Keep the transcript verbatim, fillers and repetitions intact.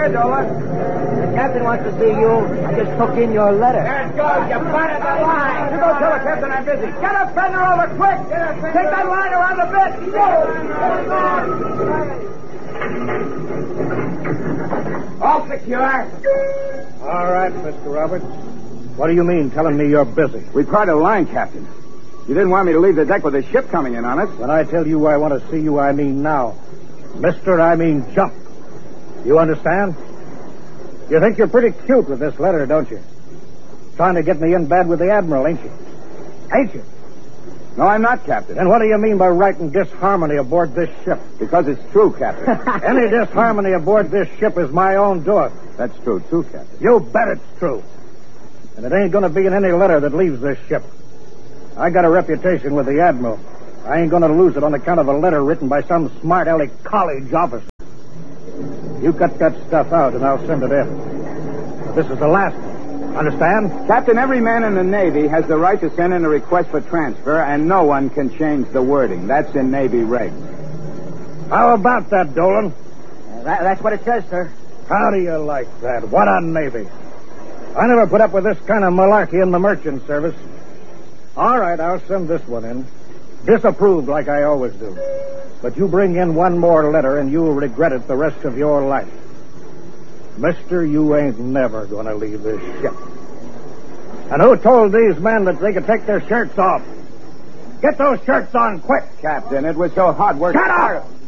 here, Dolan? The captain wants to see you. I just took in your letter. There it goes. You planted the line. You go tell the captain I'm busy. Get a fender over quick. Take that line around the bit. Go. All secure. All right, Mister Roberts. What do you mean telling me you're busy? We parted a line, Captain. You didn't want me to leave the deck with a ship coming in on us. When I tell you I want to see you, I mean now. Mister, I mean jump. You understand? You think you're pretty cute with this letter, don't you? Trying to get me in bed with the Admiral, ain't you? Ain't you? No, I'm not, Captain. Then what do you mean by writing disharmony aboard this ship? Because it's true, Captain. Any disharmony aboard this ship is my own doing. That's true, too, Captain. You bet it's true. And it ain't going to be in any letter that leaves this ship. I got a reputation with the Admiral. I ain't going to lose it on account of a letter written by some smart-aleck college officer. You cut that stuff out, and I'll send it in. But this is the last one. Understand? Captain, every man in the Navy has the right to send in a request for transfer, and no one can change the wording. That's in Navy regs. How about that, Dolan? Uh, that, that's what it says, sir. How do you like that? What a Navy. I never put up with this kind of malarkey in the merchant service. All right, I'll send this one in. Disapproved like I always do. But you bring in one more letter and you'll regret it the rest of your life. Mister, you ain't never going to leave this ship. And who told these men that they could take their shirts off? Get those shirts on quick. Captain, it was so hot working. Shut up!